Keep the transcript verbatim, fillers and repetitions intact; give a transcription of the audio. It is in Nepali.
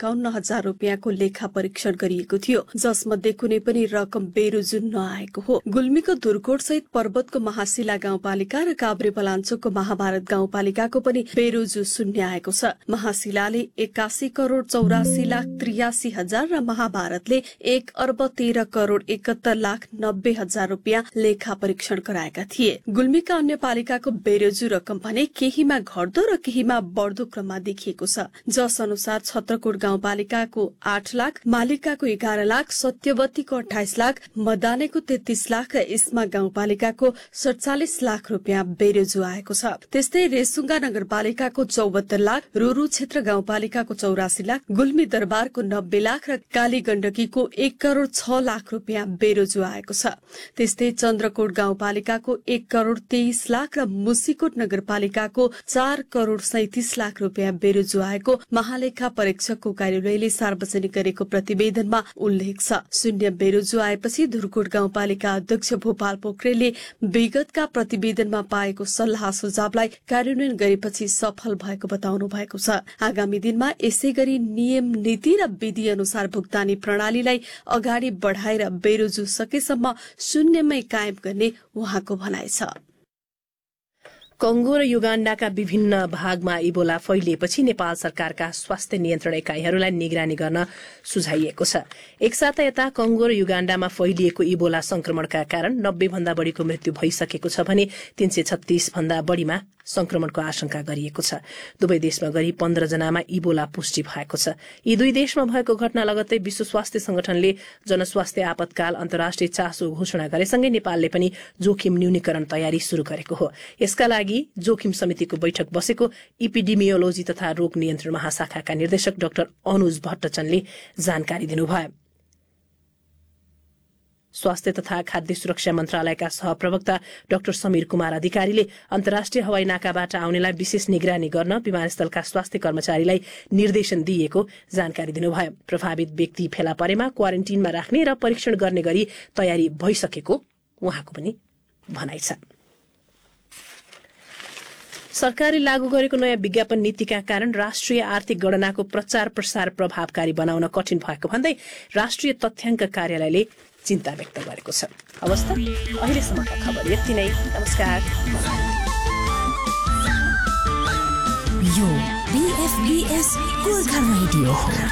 एकाउन्न हजार रुपियाँको लेखा परीक्षण गरिएको थियो, जसमध्ये कुनै पनि रकम बेरोजु नआएको हो। गुल्मीको धुरकोट सहित पर्वतको महाशिला गाउँपालिका र काभ्रे पलाञ्चोकको महाभारत गाउँपालिकाको पनि बेरोजु शून्य आएको छ। महाशिलाले एकासी करोड़ चौरासी लाख त्रियासी हजार र महाभारतले एक अर्ब तेह्र करोड़ एकहत्तर लाख नब्बे हजार रुपियाँ लेखा परीक्षण गराएका थिए। गुल्मीका अन्य पालिकाको बेरोजु रकम भने केहीमा घट्दो र केहीमा बढ़दो क्रममा देखिएको छ। जस अनुसार छत्रकोट गाउँपालिकाको आठ लाख, मालिकाको एघार लाख, सत्यवतीको अठाइस लाख, मदानेको तेत्तीस लाख र इस्मा गाउँपालिकाको सड़चालिस लाख रुपियाँ बेरोजु आएको छ। त्यस्तै रेसुङ्गा नगरपालिकाको चौहत्तर लाख, रोरू क्षेत्र गाउँपालिकाको चौरासी लाख, गुल्मी दरबारको नब्बे लाख र काली गण्डकीको एक करोड़ छ लाख रुपियाँ बेरोजु आएको छ। त्यस्तै चन्द्रकोट गाउँपालिकाको एक करोड़ तेइस लाख र मुसीकोट नगरपालिकाको चार करोड़ सैतिस लाख रुपियाँ बेरोजु आएको महालेखा परीक्षकको कार्यालयले सार्वजनिक गरेको प्रतिवेदनमा उल्लेख छ। शून्य बेरोजु आएपछि धुरकोट गाउँपालिका अध्यक्ष भोपाल पोखरेलले विगतका प्रतिवेदनमा पाएको सल्लाह सुझावलाई कार्यान्वयन गरेपछि सफल भएको बताउनु भएको छ। आगामी दिनमा यसै गरी नियम नीति र विधि अनुसार भुक्तानी प्रणालीलाई अगाडि बढ़ाएर बेरोजु सकेसम्म शून्यमै कायम गर्ने उहाँको भनाइ छ। कंगो र युगाण्डाका विभिन्न भागमा इबोला फैलिएपछि नेपाल सरकारका स्वास्थ्य नियन्त्रण एकाइहरूलाई निगरानी गर्न सुझाइएको छ। एक साता यता कंगो र युगाण्डामा फैलिएको इबोला संक्रमणका कारण नब्बे भन्दा बढ़ीको मृत्यु भइसकेको छ भने तीन सय छत्तीस भन्दा बढ़ीमा संक्रमणको आशंका गरिएको छ। दुवै देशमा गरी पन्ध्र जनामा इबोला पुष्टि भएको छ। यी दुई देशमा भएको घटना लगत्तै विश्व स्वास्थ्य संगठनले जनस्वास्थ्य आपतकाल अन्तर्राष्ट्रिय चासो घोषणा गरेसँगै नेपालले पनि जोखिम न्यूनीकरण तयारी शुरू गरेको हो। यसका लागि जोखिम समितिको बैठक बसेको इपिडेमियोलोजी तथा रोग नियन्त्रण महाशाखाका निर्देशक डाक्टर अनुज भट्टचनले जानकारी दिनुभयो। स्वास्थ्य तथा खाद्य सुरक्षा मन्त्रालयका सहप्रवक्ता डाक्टर समीर कुमार अधिकारीले अन्तर्राष्ट्रिय हवाई नाकाबाट आउनेलाई विशेष निगरानी गर्न विमानस्थलका स्वास्थ्य कर्मचारीलाई निर्देशन दिएको जानकारी दिनुभयो। प्रभावित व्यक्ति फेला परेमा क्वारेन्टिनमा राख्ने र परीक्षण गर्ने गरी तयारी भइसकेको उहाँको पनि भनाइ छ। सरकारले लागू गरेको नयाँ विज्ञापन नीतिका कारण राष्ट्रिय आर्थिक गणनाको प्रचार प्रसार प्रभावकारी बनाउन कठिन भएको भन्दै राष्ट्रिय तथ्याङ्क कार्यालयले चिन्ता व्यक्त गरेको छ। अवस्था अहिलेसम्मका खबर यति नै। नमस्कार। यो बीएफबीएस गोर्खा रेडियो हो।